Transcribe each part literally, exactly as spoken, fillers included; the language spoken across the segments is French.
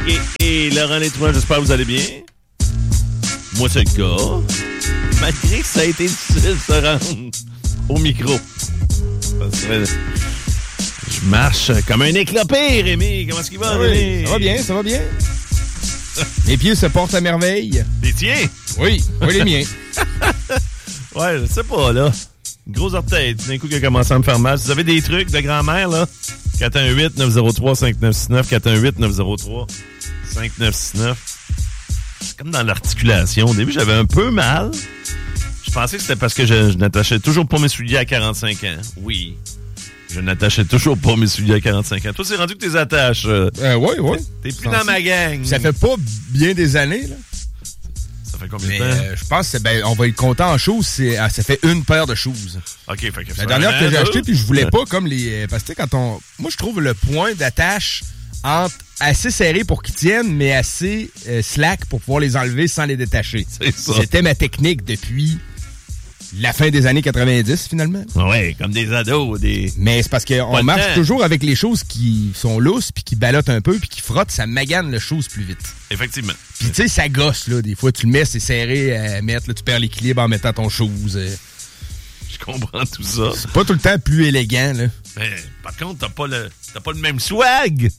et Laurent Létrouin, j'espère que vous allez bien. Moi, c'est le cas. Malgré que ça a été difficile de se rendre au micro. Parce que je marche comme un éclopé, Rémi. Comment est-ce qu'il va, ah oui, Rémi? Ça va bien, ça va bien. Les pieds se portent à merveille. Les tiens? Oui, oui, les miens. Ouais, je sais pas, là. Gros orteil, d'un coup, qui a commencé à me faire mal. Si vous avez des trucs de grand-mère, là, quatre un huit, neuf zéro trois, cinq neuf six neuf, quatre un huit, neuf zéro trois, cinq neuf six neuf. C'est comme dans l'articulation. Au début, j'avais un peu mal. Je pensais que c'était parce que je, je n'attachais toujours pas mes souliers à quarante-cinq ans. Oui. Je n'attachais toujours pas mes souliers à quarante-cinq ans. Toi, c'est rendu que t'es attaches. Euh, euh, oui, oui. T'es plus dans ma gang. Ça fait pas bien des années, là. Ça fait combien Mais de temps? euh, je pense que ben, on va être content en choses. C'est, ah, ça fait une paire de choses. OK, fait que La dernière que j'ai achetée, puis je voulais pas comme les... Parce que quand on... Moi, je trouve le point d'attache entre assez serré pour qu'ils tiennent, mais assez euh, slack pour pouvoir les enlever sans les détacher. C'est ça. C'était ma technique depuis la fin des années quatre-vingt-dix, finalement. Ouais, comme des ados, des... Mais c'est parce qu'on marche temps. toujours avec les choses qui sont lousses, puis qui ballottent un peu, puis qui frottent, ça magane le chose plus vite. Effectivement. Puis tu sais, ça gosse, là. Des fois, tu le mets, c'est serré à mettre, là, tu perds l'équilibre en mettant ton chose. Euh. Je comprends tout ça. C'est pas tout le temps plus élégant, là. Mais par contre, t'as pas le t'as pas le même swag.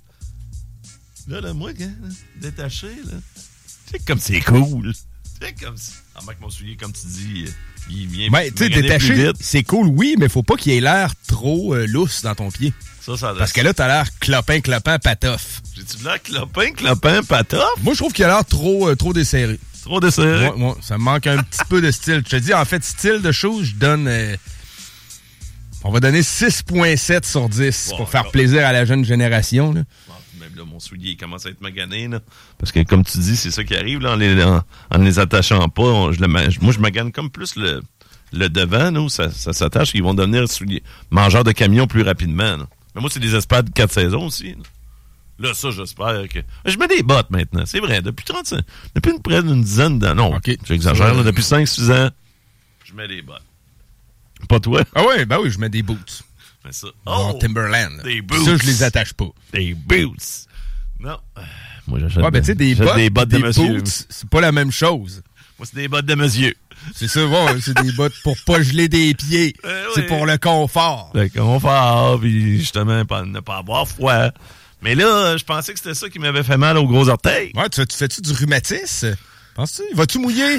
Là, là, moi, hein, détaché, là. Tu sais, comme c'est cool. Tu sais, comme... En mec, mon soulier, comme tu dis... Il vient ben, tu sais, détaché, c'est cool, oui, mais faut pas qu'il ait l'air trop euh, lousse dans ton pied. Ça, ça Parce que là, t'as l'air clopin, clopin, patoff. J'ai-tu de l'air clopin, clopin, patoff? Moi, je trouve qu'il a l'air trop, euh, trop desserré. Trop desserré? Moi, moi, ça me manque un petit peu de style. Je te dis, en fait, style de choses, je donne... Euh, on va donner six virgule sept sur dix bon, pour faire alors, plaisir à la jeune génération, là. Même là, mon soulier, il commence à être magané, là. Parce que, comme tu dis, c'est ça qui arrive, là, en les, en, en les attachant pas. On, je le, moi, je magane comme plus le, le devant, là, où ça, ça s'attache. Ils vont devenir souliers, mangeurs de camions plus rapidement, là. Mais moi, c'est des espades de quatre saisons aussi, là. Là, ça, j'espère que... Je mets des bottes, maintenant. C'est vrai. Depuis trente-cinq... Depuis une, près d'une dizaine d'années... Non, okay. J'exagère, là. Depuis cinq six ans, je mets des bottes. Pas toi? Ah oui, ben oui, je mets des boots. Mais ça. Oh, Timberland. Des boots. Ça, je les attache pas. Des boots. Non. Moi, j'achète ouais, ben, des, des, bottes, des bottes de des monsieur. Boots, c'est pas la même chose. Moi, c'est des bottes de monsieur. C'est ça, bon, c'est des bottes pour pas geler des pieds. Euh, c'est oui. pour le confort. Le confort, puis justement, pas, ne pas avoir froid. Mais là, je pensais que c'était ça qui m'avait fait mal aux gros orteils. Ouais, tu, tu fais-tu du rhumatisme? Penses-tu? Vas-tu mouiller?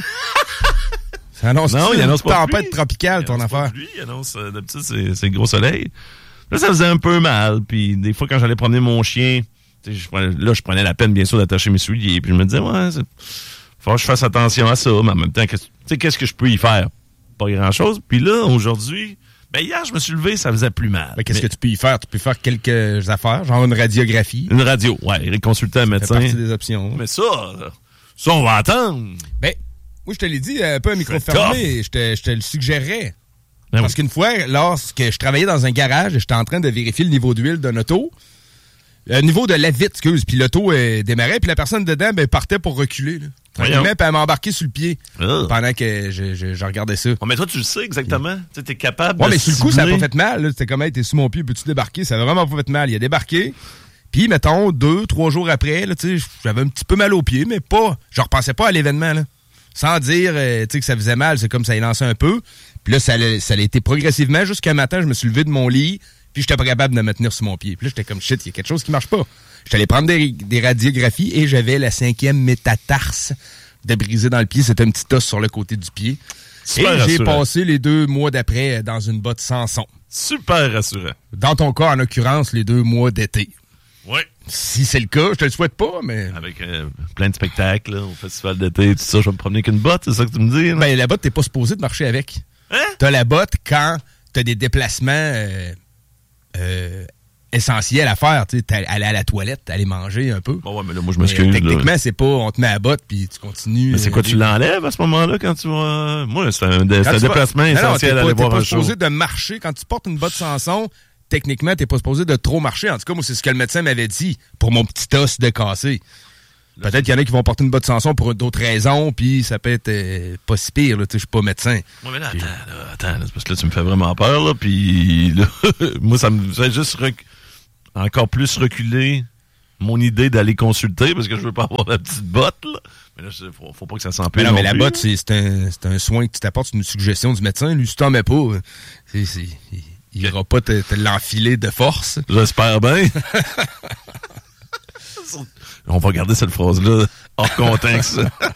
Ça annonce non, il annonce pas tempête tropicale, ton affaire. Lui, il annonce, euh, d'habitude, c'est, c'est le gros soleil. Là, ça faisait un peu mal. Puis des fois, quand j'allais promener mon chien, je prenais, là, je prenais la peine, bien sûr, d'attacher mes souliers. Puis je me disais, ouais, c'est... faut que je fasse attention à ça. Mais en même temps, qu'est-ce, qu'est-ce que je peux y faire? Pas grand-chose. Puis là, aujourd'hui, ben hier, je me suis levé, ça faisait plus mal. Ben, qu'est-ce mais... que tu peux y faire? Tu peux faire quelques affaires, genre une radiographie. Une radio, ouais. Consulter un médecin. Ça fait partie des options. Mais ça, ça, on va attendre. Ben, moi, je te l'ai dit, un peu à micro fermé, je te, je te le suggérerais. Ben Parce oui. qu'une fois, lorsque je travaillais dans un garage, j'étais en train de vérifier le niveau d'huile d'un auto, le niveau de la vitre, excuse, puis l'auto euh, démarrait, puis la personne dedans ben, partait pour reculer. Là. Tranquillement, puis elle m'embarquait sur le pied oh. pendant que je, je, je regardais ça. Oh, mais toi, tu le sais exactement. Tu sais, t'es capable ouais, de mais sur le coup, ça n'a pas fait mal. Là. C'était comme, hey, t'es sous mon pied, peux-tu débarquer? Ça n'a vraiment pas fait mal. Il a débarqué. Puis, mettons, deux, trois jours après, là, j'avais un petit peu mal au pied, mais pas... Je repensais pas à l'événement, là. Sans dire euh, que ça faisait mal, c'est comme ça a lancé un peu. Puis là, ça a, ça a été progressivement. Jusqu'à un matin, je me suis levé de mon lit, puis j'étais pas capable de me tenir sur mon pied. Puis là, j'étais comme, shit, il y a quelque chose qui marche pas. J'étais allé prendre des, des radiographies et j'avais la cinquième métatarse de brisé dans le pied. C'était un petit os sur le côté du pied. Super et rassurant. J'ai passé les deux mois d'après dans une botte sans son. Super rassurant. Dans ton cas, en l'occurrence, les deux mois d'été. Oui. Si c'est le cas, je te le souhaite pas, mais... Avec euh, plein de spectacles, là, au festival d'été, tout ça, je vais me promener qu'une botte, c'est ça que tu me dis? Là? Ben, la botte, t'es pas supposé de marcher avec. Hein? T'as la botte quand t'as des déplacements euh, euh, essentiels à faire, tu sais, aller à la toilette, aller manger un peu. Bon, ouais, mais là, moi, je m'excuse. Mais, techniquement, là. c'est pas, on te met à la botte, puis tu continues. Mais c'est quoi, euh, tu l'enlèves à ce moment-là quand tu vas... Moi, c'est un, c'est un déplacement vas... essentiel à aller voir un show. T'es pas supposé de marcher. Quand tu portes une botte sans son, techniquement, t'es pas supposé de trop marcher. En tout cas, moi, c'est ce que le médecin m'avait dit pour mon petit os de cassé. Peut-être qu'il y en a qui vont porter une botte sans son pour d'autres raisons, puis ça peut être euh, pas si pire, là, tu sais, je suis pas médecin. Ouais, mais là, attends, là, attends, là, parce que là, tu me fais vraiment peur, là, puis là, moi, ça me fait juste rec... encore plus reculer mon idée d'aller consulter parce que je veux pas avoir la petite botte, là. Mais là, il faut, faut pas que ça s'empile. Mais non, mais non la plus. botte, c'est, c'est, un, c'est un soin que tu t'apportes, c'est une suggestion du médecin. Lui, si t'en mets pas, c'est, c'est, il, il ira pas te, te l'enfiler de force. J'espère bien. On va garder cette phrase-là hors contexte.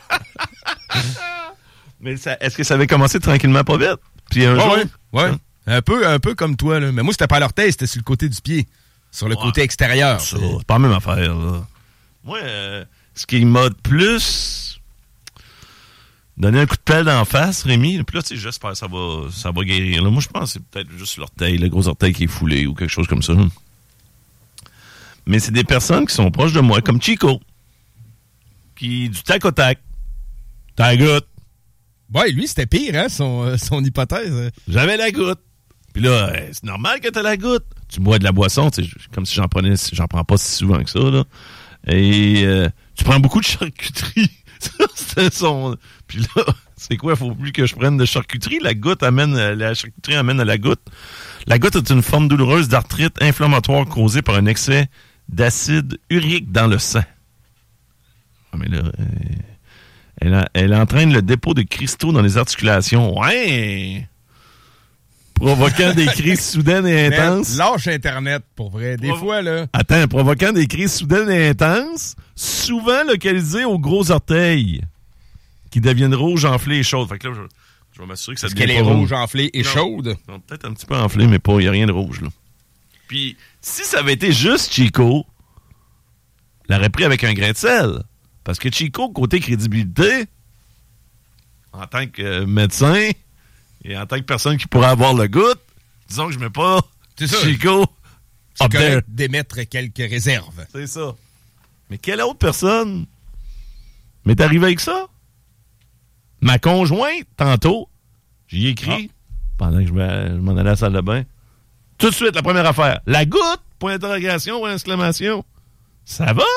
Mais ça, est-ce que ça avait commencé tranquillement pas vite? Puis un ouais, jour... Ouais, ouais. Hein? Un peu, un peu comme toi, là. Mais moi, c'était pas à l'orteil, c'était sur le côté du pied. Sur le ouais. côté extérieur. Ça, c'est pas la même affaire, là. Moi, euh, ce qui m'a plus donné un coup de pelle d'en face, Rémi, puis là, tu sais, j'espère que ça va, ça va guérir. Là. Moi, je pense que c'est peut-être juste l'orteil, le gros orteil qui est foulé ou quelque chose comme ça. Mais c'est des personnes qui sont proches de moi, comme Chico, qui, du tac au tac, t'as la goutte. Ouais, lui, c'était pire, hein, son, son hypothèse. J'avais la goutte. Puis là, c'est normal que t'as la goutte. Tu bois de la boisson, tu sais, comme si j'en prenais, j'en prends pas si souvent que ça, là. Et euh, tu prends beaucoup de charcuterie. C'était son... Puis là, c'est quoi, il faut plus que je prenne de charcuterie. La goutte amène, la charcuterie amène à la goutte. La goutte est une forme douloureuse d'arthrite inflammatoire causée par un excès d'acide urique dans le sang. Ah, mais là, euh, elle, a, elle entraîne le dépôt de cristaux dans les articulations. Ouais! Provoquant des crises soudaines et intenses. Mais lâche Internet, pour vrai. Des Provo- fois, là... Attends, provoquant des crises soudaines et intenses, souvent localisées aux gros orteils, qui deviennent rouges, enflés et chaudes. Fait que là, je, je vais m'assurer que ça Est-ce devient qu'elle pas est rouge, rouge, enflée et non, chaude? Non, peut-être un petit peu enflée, mais pas, il n'y a rien de rouge, là. Puis, si ça avait été juste Chico, l'aurait pris avec un grain de sel. Parce que Chico, côté crédibilité, en tant que médecin... Et en tant que personne qui pourrait avoir le goutte, disons que je mets pas c'est ça. Chico c'est correct d'émettre quelques réserves. C'est ça. Mais quelle autre personne m'est arrivée avec ça? Ma conjointe, tantôt, j'y ai écrit, ah. pendant que je m'en allais à la salle de bain, tout de suite, la première affaire. La goutte, point d'interrogation, point d'exclamation. Ça va?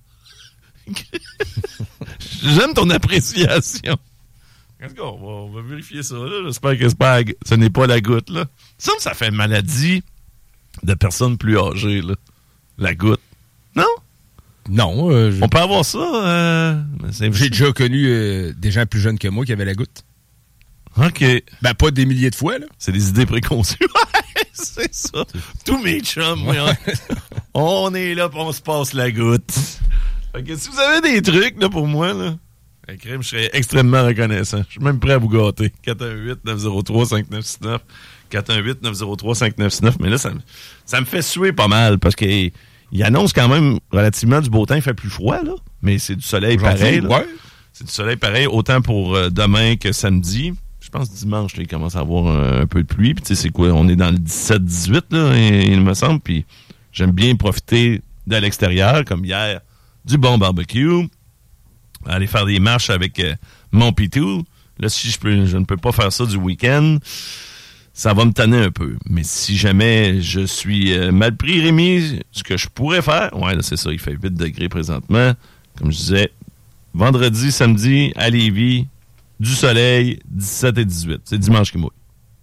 J'aime ton appréciation. On va, on va vérifier ça, là. J'espère que pas, ce n'est pas la goutte, là. Ça, ça fait maladie de personnes plus âgées, là. La goutte. Non? Non. Euh, on peut avoir ça. Euh, c'est... J'ai déjà connu euh, des gens plus jeunes que moi qui avaient la goutte. OK. Ben, pas des milliers de fois, là. C'est des idées préconçues. C'est ça. Tous mes chums, ouais. on, on est là pour on se passe la goutte. Fait que si vous avez des trucs, là, pour moi, là, un crime, je serais extrêmement reconnaissant. Je suis même prêt à vous gâter. quatre un huit neuf zéro trois cinq neuf six neuf. quatre un huit neuf zéro trois cinq neuf six neuf. Mais là, ça, ça me fait suer pas mal parce qu'il il annonce quand même relativement du beau temps. Il fait plus froid, là. Mais c'est du soleil aujourd'hui, pareil. Là. Ouais. C'est du soleil pareil, autant pour euh, demain que samedi. Je pense dimanche, là, il commence à avoir un, un peu de pluie. Puis tu sais, c'est quoi? On est dans le dix-sept dix-huit, là, il, il me semble. Puis j'aime bien profiter de l'extérieur, comme hier, du bon barbecue. Aller faire des marches avec euh, mon pitou. Là, si je, peux, je ne peux pas faire ça du week-end, ça va me tanner un peu. Mais si jamais je suis euh, mal pris, Rémi, ce que je pourrais faire, ouais, là, c'est ça, il fait huit degrés présentement. Comme je disais, vendredi, samedi, à Lévis, du soleil, dix-sept et dix-huit. C'est dimanche qui mouille.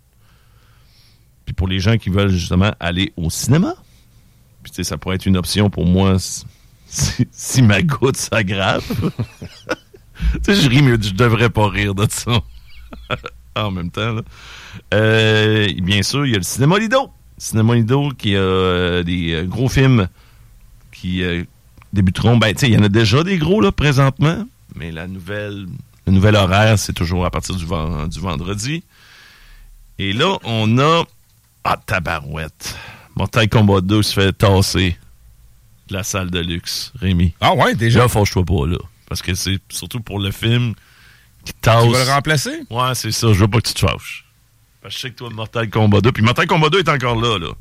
Puis pour les gens qui veulent justement aller au cinéma, puis tu sais, ça pourrait être une option pour moi... Si, si ma goutte s'aggrave. Tu sais, je ris, mais je devrais pas rire de ça. En même temps, là. Euh, bien sûr, il y a le Cinéma Lido. Cinéma Lido qui a euh, des euh, gros films qui euh, débuteront. Ben, tu sais, il y en a déjà des gros, là, présentement. Mais la nouvelle, le nouvel horaire, c'est toujours à partir du, vend, du vendredi. Et là, on a... Ah, tabarouette. Mortal Kombat deux se fait tasser. La salle de luxe, Rémi. Ah ouais, déjà? Là, fâche-toi pas, là. Parce que c'est surtout pour le film qui tasse. Tu vas le remplacer? Ouais, c'est ça. Je veux pas que tu te fâches. Parce que je sais que toi, Mortal Kombat deux... Puis Mortal Kombat deux est encore là, là.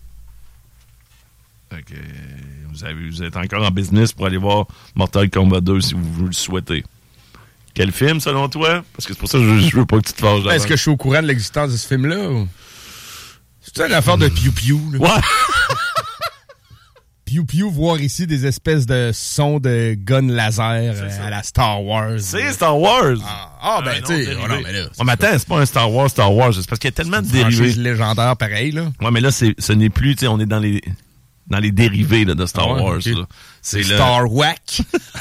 Fait que vous, avez, vous êtes encore en business pour aller voir Mortal Kombat deux si vous, vous le souhaitez. Quel film, selon toi? Parce que c'est pour ça que je, je veux pas que tu te fâches. Est-ce que je suis au courant de l'existence de ce film-là? Ou... C'est une affaire de piou-piou, là. Ouais! Piou-piou, voir ici des espèces de sons de gun laser euh, à la Star Wars. C'est Star Wars! Ah, ah ben, tu sais. Oh non, mais là. Oh, mais attends, c'est pas un Star Wars, Star Wars. C'est parce qu'il y a tellement de dérivés. C'est légendaire pareil, là. Ouais, mais là, c'est, ce n'est plus, tu sais, on est dans les, dans les dérivés là, de Star ah ouais, Wars. Okay. Là. C'est le... Star Whack.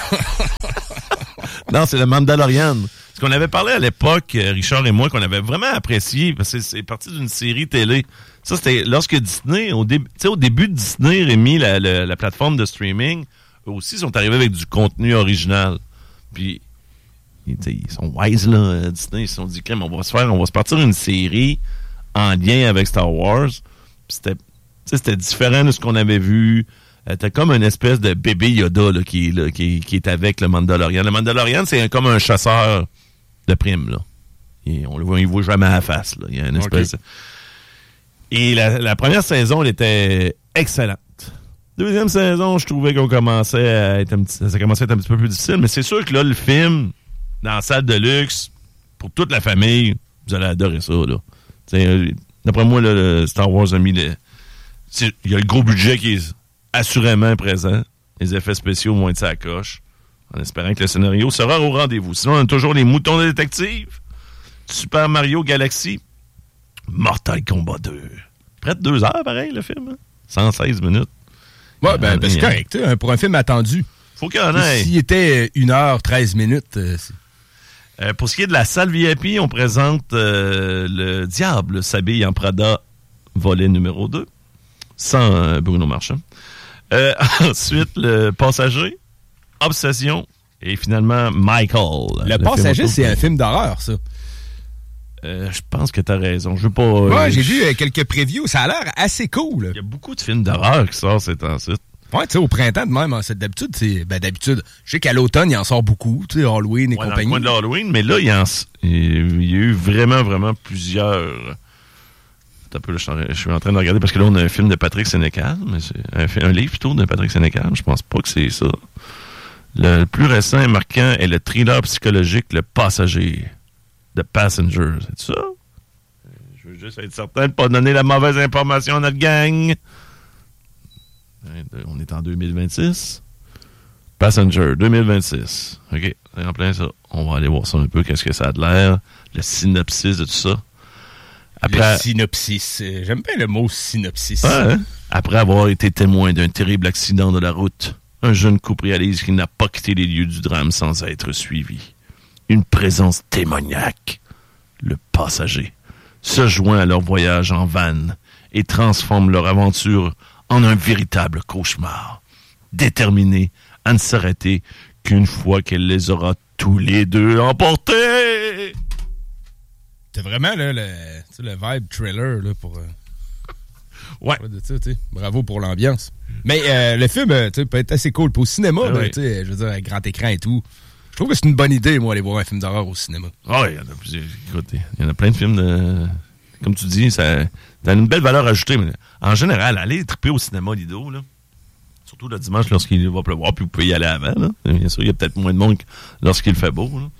Non, c'est le Mandalorian. Ce qu'on avait parlé à l'époque, Richard et moi, qu'on avait vraiment apprécié, parce que c'est parti d'une série télé. Ça, c'était lorsque Disney, au, dé... au début de Disney, Rémi, la, la, la plateforme de streaming, eux aussi sont arrivés avec du contenu original. Puis, ils, ils sont wise, là, Disney. Ils se sont dit, on va se faire, on va se partir une série en lien avec Star Wars. Puis c'était, c'était différent de ce qu'on avait vu. T'as comme une espèce de bébé Yoda là, qui, là, qui, qui est avec le Mandalorian. Le Mandalorian, c'est un, comme un chasseur de primes. Là. Et on le voit, il ne voit jamais à la face. Là. Il y a une espèce... Okay. Et la, la première saison, elle était excellente. Deuxième saison, je trouvais qu'on commençait à être un petit, ça commençait à être un petit peu plus difficile. Mais c'est sûr que là, le film, dans la salle de luxe, pour toute la famille, vous allez adorer ça. Là. T'sais, d'après moi, là, le Star Wars a mis... Le, il y a le gros budget qui est... assurément présent. Les effets spéciaux vont être sa coche. En espérant que le scénario sera au rendez-vous. Sinon, on a toujours les moutons de détective. Super Mario Galaxy. Mortal Kombat deux. Près de deux heures, pareil, le film. Hein? cent seize minutes. Ouais, ben, ben c'est correct. Hein, pour un film attendu. Faut qu'il y en ait. S'il était une heure treize minutes... Euh, euh, pour ce qui est de la salle V I P, on présente euh, le Diable s'habille en Prada, volet numéro deux. Sans euh, Bruno Marchand. Euh, ensuite, le Passager, Obsession, et finalement, Michael. Le, le Passager, c'est un film d'horreur, ça. Euh, je pense que t'as raison. Je veux pas... Euh, ouais, j'ai je... vu euh, quelques previews. Ça a l'air assez cool. Il y a beaucoup de films d'horreur qui sortent ces temps-ci. Ouais, tu sais, au printemps de même, c'est d'habitude, c'est... Ben, d'habitude, je sais qu'à l'automne, il en sort beaucoup, tu sais, Halloween et ouais, compagnie. Dans le coin de l'Halloween, mais là, il y, en... il y a eu vraiment, vraiment plusieurs... Un peu, là, je suis en train de regarder parce que là, on a un film de Patrick Sénécal, mais c'est un, un livre plutôt de Patrick Sénécal. Je pense pas que c'est ça. Le, le plus récent et marquant est le thriller psychologique Le Passager. The Passenger. C'est ça? Je veux juste être certain de ne pas donner la mauvaise information à notre gang. On est en deux mille vingt-six. Passenger, deux mille vingt-six. OK, c'est en plein ça. On va aller voir ça un peu, qu'est-ce que ça a de l'air. Le synopsis de tout ça. Après, le synopsis. J'aime bien le mot synopsis. Ouais, hein? Après avoir été témoin d'un terrible accident de la route, un jeune couple réalise qu'il n'a pas quitté les lieux du drame sans être suivi. Une présence démoniaque, le passager, se joint à leur voyage en van et transforme leur aventure en un véritable cauchemar, déterminé à ne s'arrêter qu'une fois qu'elle les aura tous les deux emportés. C'est vraiment là, le, le vibe trailer là, pour... Euh, ouais. De ça, bravo pour l'ambiance. Mais euh, le film euh, peut être assez cool. Puis au cinéma, ah, ben, oui. Je veux dire, grand écran et tout. Je trouve que c'est une bonne idée, moi, aller voir un film d'horreur au cinéma. Ah oui, il y en a plusieurs. Écoute, il y en a plein de films de... Comme tu dis, ça a une belle valeur ajoutée. Mais en général, allez triper au cinéma, Lido, là. Surtout le dimanche lorsqu'il va pleuvoir, puis vous pouvez y aller avant, là. Bien sûr, il y a peut-être moins de monde lorsqu'il fait beau, là.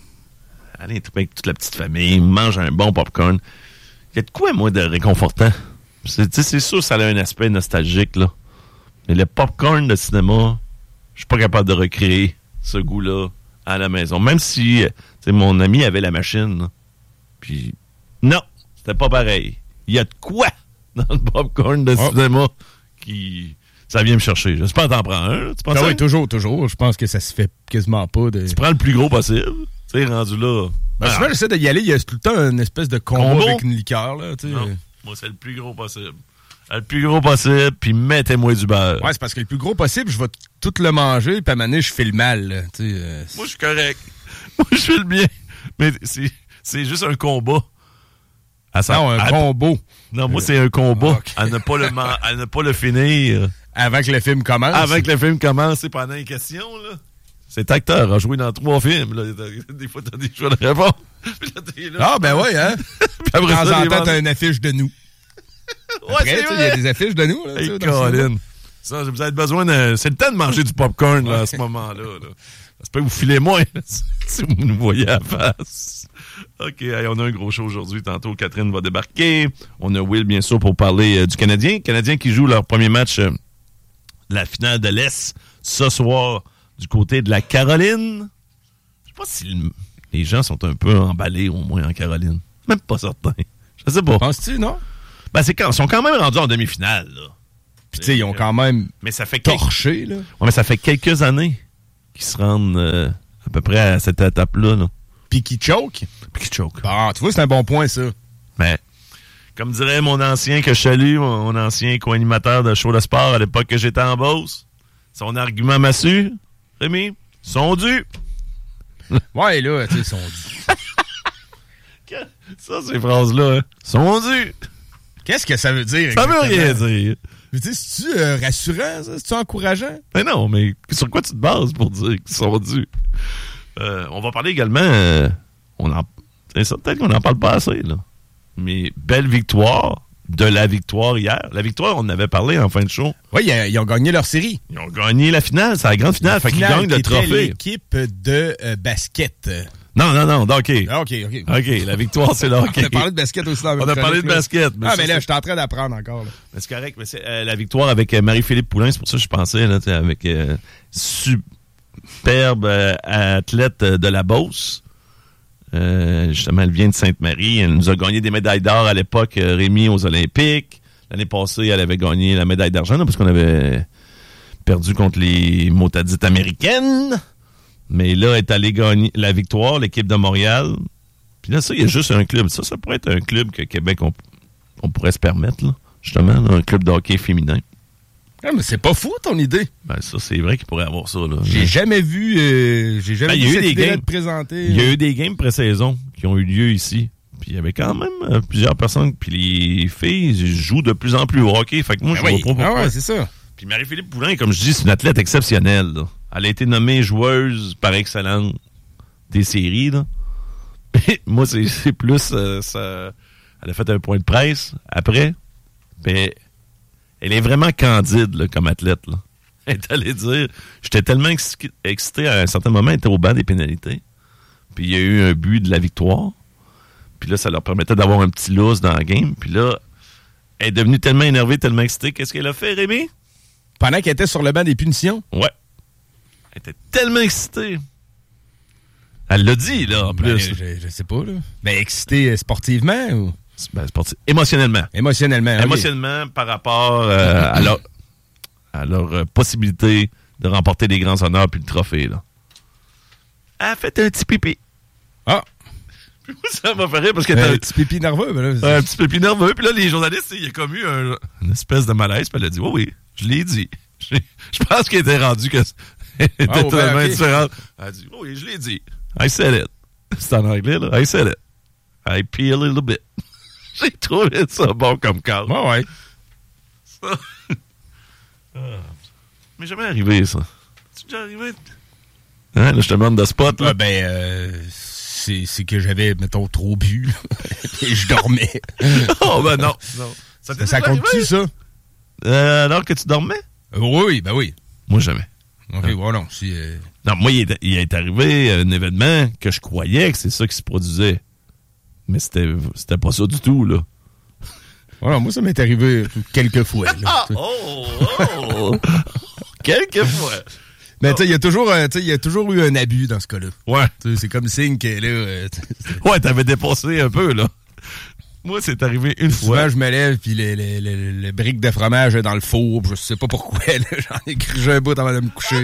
Allez triper avec toute la petite famille, mange un bon popcorn. Il y a de quoi, moi, de réconfortant. C'est, c'est sûr que ça a un aspect nostalgique, là. Mais le popcorn de cinéma, je suis pas capable de recréer ce goût-là à la maison. Même si mon ami avait la machine. Là. Puis, non, c'était pas pareil. Il y a de quoi dans le popcorn de oh. cinéma qui... Ça vient me chercher. J'espère que t'en prends un. Là. Tu penses ah ça? Oui, toujours, toujours. Je pense que ça se fait quasiment pas. De... Tu prends le plus gros possible. Tu sais, rendu là... Ben, ah. Souvent, j'essaie d'y aller. Il y a tout le temps une espèce de combo, combo? avec une liqueur. Là, non, moi, c'est le plus gros possible. Le plus gros possible, puis mettez-moi du beurre. Ouais, c'est parce que le plus gros possible, je vais tout le manger, puis à un moment donné, je fais le mal. Euh, moi, je suis correct. Moi, je fais le bien. Mais c'est, c'est juste un combat. À ça, non, un à, combo. Non, moi, c'est un combat. Okay. À, ne pas le man, à ne pas le finir. Avant que le film commence. Avant que le film commence, c'est pendant les questions, là. Cet acteur a joué dans trois films. Là. Des fois, t'as des choix de réponse. Ah, ben oui, hein. Puis après de temps en temps, t'as une affiche de nous. Après, il y a des affiches de nous. Là, hey, Colin. Ça, vous avez besoin de... C'est le temps de manger du popcorn là, à ce moment-là. Là. J'espère que vous filez moins si vous nous voyez à la face. OK, hey, on a un gros show aujourd'hui. Tantôt, Catherine va débarquer. On a Will, bien sûr, pour parler euh, du Canadien. Canadien qui joue leur premier match, euh, la finale de l'Est, ce soir, du côté de la Caroline. Je sais pas si le... les gens sont un peu emballés, au moins, en Caroline. Même pas certain. Je sais pas. Penses-tu, non? Ben, c'est quand, ils sont quand même rendus en demi-finale, là. Puis tu sais, ils ont quand même mais ça fait torché, quelques... là. Ouais, mais ça fait quelques années qu'ils se rendent euh, à peu près à cette étape-là. Là. Puis qu'ils choke. Puis qu'ils choke. Bon, tu vois, c'est un bon point, ça. Mais, comme dirait mon ancien que je salue, mon ancien co-animateur de show de sport à l'époque que j'étais en Beauce, son argument massu, Rémi, sont dus. Ouais, là, tu sais, sont dus. Ça, ces phrases-là, hein, sont dus. Qu'est-ce que ça veut dire? Ça exactement? veut rien dire. Mais tu sais, c'est-tu euh, rassurant, ça? C'est-tu encourageant? Mais non, mais sur quoi tu te bases pour dire qu'ils sont dus? Euh, on va parler également, euh, on en, c'est ça, peut-être qu'on n'en parle pas assez, là. Mais belle victoire de la victoire hier. La victoire, on en avait parlé en fin de show. Oui, ils, ils ont gagné leur série. Ils ont gagné la finale, c'est la grande finale, la fait finale qu'ils gagnent le qui était trophée. l'équipe de euh, basket. Non, non, non, d'hockey. Ah, OK, OK. OK, la victoire, c'est le hockey. On a parlé de basket aussi dans On a parlé de basket. Mais ah, mais là, je suis en train d'apprendre encore. Là. Mais c'est correct. Mais c'est, euh, la victoire avec euh, Marie-Philippe Poulin, c'est pour ça que je pensais, là, avec euh, superbe euh, athlète euh, de la Beauce. Euh, justement, elle vient de Sainte-Marie. Elle nous a gagné des médailles d'or à l'époque, euh, Rémi, aux Olympiques. L'année passée, elle avait gagné la médaille d'argent, là, parce qu'on avait perdu contre les motadites américaines. Mais là, elle est allée gagner la victoire, l'équipe de Montréal. Puis là, ça, il y a juste un club. Ça, ça pourrait être un club que Québec, on, on pourrait se permettre, là. Justement, là, un club de hockey féminin. Ah, mais c'est pas fou, ton idée. Ben, ça, c'est vrai qu'il pourrait avoir ça, là. J'ai mais... jamais vu, euh, j'ai jamais ben, vu eu cette des idée-là games. de présenter. Il y a eu des games pré-saison qui ont eu lieu ici. Puis il y avait quand même euh, plusieurs personnes. Puis les filles jouent de plus en plus au hockey. Fait que moi, ben je oui. vois pas pourquoi. Ah ouais, c'est ça. Puis Marie-Philippe Poulin, comme je dis, c'est une athlète exceptionnelle, là. Elle a été nommée joueuse par excellence des séries, là. Moi, c'est, c'est plus... Euh, ça... Elle a fait un point de presse après. Mais elle est vraiment candide, là, comme athlète, là. Elle est allée dire... J'étais tellement ex- excité à un certain moment, elle était au banc des pénalités. Puis il y a eu un but de la victoire. Puis là, ça leur permettait d'avoir un petit lousse dans la game. Puis là, elle est devenue tellement énervée, tellement excitée. Qu'est-ce qu'elle a fait, Rémi? Pendant qu'elle était sur le banc des punitions? Ouais. Elle était tellement excitée. Elle l'a dit, là, en Ben, plus. je, je sais pas, là. Ben, excitée sportivement ou? Ben, sportif. Émotionnellement. Émotionnellement. Okay. Émotionnellement par rapport euh, à leur, à leur euh, possibilité de remporter des grands honneurs puis le trophée, là. Elle a fait un petit pipi. Ah! Puis moi, ça m'a fait rire parce que un t'as... petit pipi nerveux, ben là. Un petit pipi nerveux. Puis là, les journalistes, il y a comme eu un, une espèce de malaise. Puis elle a dit, oui, oui, je l'ai dit. Je, je pense qu'elle était rendue que... Elle était oh, tellement ben, okay. différente. Elle a dit, oui, oui, je l'ai dit. I said it. C'est en anglais, là. I said it. I pee a little bit. J'ai trouvé ça bon comme cas. Ouais, ouais. Ça. Ah. Mais jamais arrivé, ça. C'est déjà arrivé? Hein, là, je te demande de spot, là. Ah, ben, euh, c'est, c'est que j'avais, mettons, trop bu, et je dormais. Oh, ben non. non. Ça, ça, ça compte-tu, ça? Euh, alors que tu dormais? Euh, oui, ben oui. Moi, jamais. OK, hein? bon, non, si... Euh... Non, moi, il est, il est arrivé un événement que je croyais que c'est ça qui se produisait. Mais c'était, c'était pas ça du tout, là. Voilà, moi, ça m'est arrivé quelques fois. Là. Ah, oh, oh! Quelques fois. Mais tu sais, il y a toujours, euh, il y a toujours eu un abus dans ce cas-là. Ouais. T'sais, c'est comme signe que là... Euh, ouais, t'avais dépassé un peu, là. Moi, c'est arrivé une souvent, fois. je me lève, puis le, le, le, le brique de fromage est dans le four. Je sais pas pourquoi. Là, j'en ai grugé un bout avant de me coucher.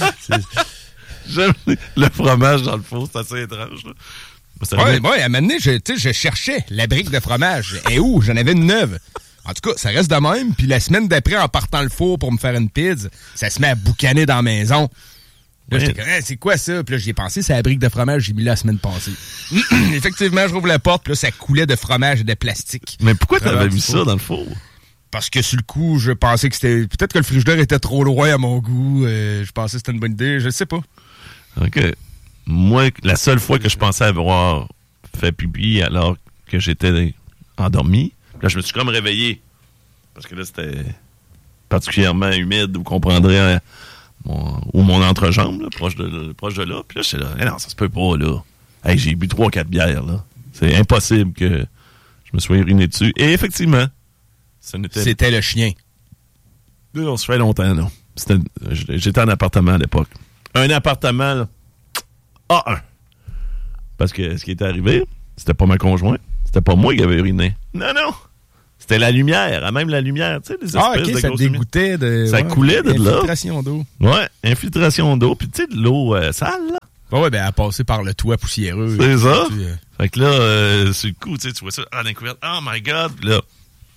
J'aime le fromage dans le four, c'est assez étrange. Là. Ouais, ouais, à un moment donné, je, je cherchais la brique de fromage. Et où? J'en avais une neuve. En tout cas, ça reste de même. Puis la semaine d'après, en partant le four pour me faire une pizza, ça se met à boucaner dans la maison. Là, ouais. J'étais comme, hey, c'est quoi ça? Puis là, j'y ai pensé, c'est la brique de fromage que j'ai mis là la semaine passée. Effectivement, je rouvre la porte, puis là, ça coulait de fromage et de plastique. Mais pourquoi t'avais mis ça dans le four? Parce que sur le coup, je pensais que c'était... Peut-être que le frigidaire était trop loin à mon goût. Euh, je pensais que c'était une bonne idée. Je sais pas. OK. Moi, la seule fois que je pensais avoir fait pipi alors que j'étais endormi, là, je me suis comme réveillé. Parce que là, c'était particulièrement humide, vous comprendrez, hein, mon, ou mon entrejambe, là, proche, de, proche de là. Puis là, j'étais là, hey, non, ça se peut pas, là. Hey, j'ai bu trois quatre bières, là. C'est impossible que je me sois uriné dessus. Et effectivement, ça n'était... C'était le chien. Là, on se fait longtemps, là. C'était, j'étais en appartement à l'époque. Un appartement, là, A un. Parce que ce qui était arrivé, c'était pas ma conjointe. C'était pas moi qui avais uriné. Non, non. C'était la lumière, même la lumière, tu sais, les espèces ah, ok, de ça dégoûtait de... Ça ouais, coulait de là. Infiltration d'eau. Ouais, infiltration d'eau, puis tu sais, de l'eau euh, sale, là. Ouais, ouais, ben, à passer par le toit poussiéreux. C'est ça. Puis, euh... Fait que là, euh, sur le coup, tu sais, tu vois ça, ah, d'un couvert, oh my God, puis là.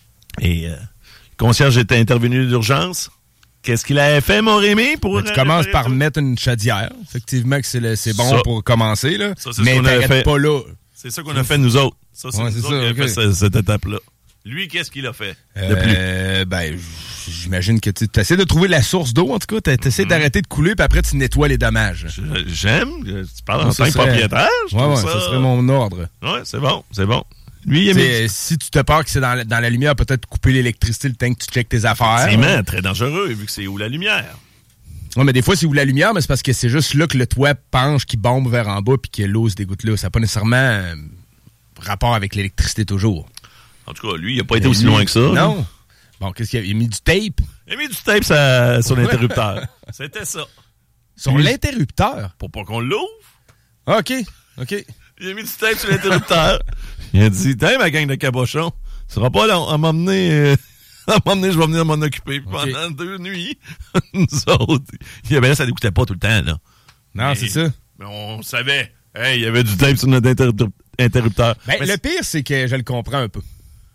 Et euh, le concierge était intervenu d'urgence. Qu'est-ce qu'il avait fait, mon Rémi, pour... Ben, tu commences par ça? Mettre une chaudière. Effectivement que c'est, le, c'est bon ça. Pour commencer, là. Ça, c'est mais ce qu'on avait fait. Pas là. C'est ça qu'on a fait, nous autres. Ça, c'est ouais, nous c'est autres ça, qui okay. a fait cette, cette étape-là. Lui, qu'est-ce qu'il a fait euh, de plus? Ben, j'imagine que tu essaies de trouver la source d'eau, en tout cas. Tu essaies mm-hmm. d'arrêter de couler, puis après, tu nettoies les dommages. J'aime. Tu parles en tant que propriétaire. Ouais, ouais, ça... ça serait mon ordre. Ouais, c'est bon, c'est bon. Lui, il mis... Si tu te pars que c'est dans la, dans la lumière, peut-être couper l'électricité le temps que tu checkes tes affaires. C'est ouais. très dangereux, vu que c'est où la lumière. Oui, mais des fois, c'est où la lumière, mais c'est parce que c'est juste là que le toit penche, qui bombe vers en bas, puis que l'eau se dégoûte là. Ça n'a pas nécessairement euh, rapport avec l'électricité toujours. En tout cas, lui, il n'a pas été aussi loin que ça. Non. Là. Bon, qu'est-ce qu'il a? Il a mis du tape? Il a mis du tape ça, sur l'interrupteur. C'était ça. Sur lui, l'interrupteur? Pour pas qu'on l'ouvre. Ah, OK. OK. Il a mis du tape sur l'interrupteur. Il a dit, t'es ma gang de cabochons, ça sera pas long à m'emmener... Euh... À un moment donné, je vais venir m'en occuper. Okay. Pendant deux nuits, nous autres. Ben là, ça n'écoutait pas tout le temps, là. Non, mais, c'est ça. Mais on savait. Hey, il y avait du tape sur notre interrup- interrupteur. Ben, mais le pire, c'est que je le comprends un peu.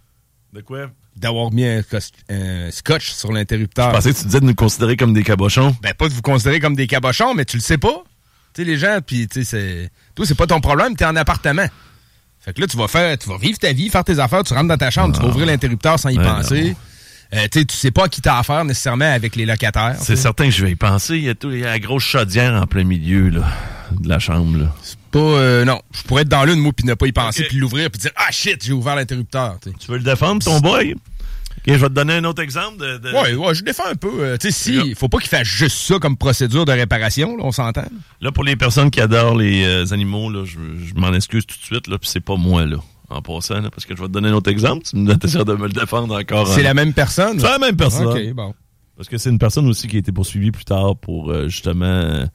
De quoi? D'avoir mis un, un scotch sur l'interrupteur. Je pensais que tu disais de nous considérer comme des cabochons. Ben, pas de vous considérer comme des cabochons, mais tu le sais pas. Tu sais, les gens, puis, tu sais, c'est... Toi, c'est pas ton problème, t'es en appartement. Fait que là, tu vas faire, tu vas vivre ta vie, faire tes affaires, tu rentres dans ta chambre, ah. tu vas ouvrir l'interrupteur sans y ben penser. Non. Euh, tu sais pas à qui t'as affaire nécessairement avec les locataires. C'est t'sais. Certain que je vais y penser. Il y a, tout, il y a la grosse chaudière en plein milieu là, de la chambre. Là. C'est pas... Euh, non, je pourrais être dans l'une, moi, puis ne pas y penser, okay. Puis l'ouvrir, puis dire « Ah, shit, j'ai ouvert l'interrupteur. » Tu veux le défendre, ton boy? OK, je vais te donner un autre exemple. De, de... Ouais, ouais, je le défends un peu. Euh, tu sais, si, il faut pas qu'il fasse juste ça comme procédure de réparation, là, on s'entend. Là, pour les personnes qui adorent les euh, animaux, là, je, je m'en excuse tout de suite, là, puis c'est pas moi, là. En passant, là, parce que je vais te donner un autre exemple. Tu me essaies de me le défendre encore. C'est hein. la même personne? C'est la même personne. OK, bon. Parce que c'est une personne aussi qui a été poursuivie plus tard pour, euh, justement... Euh,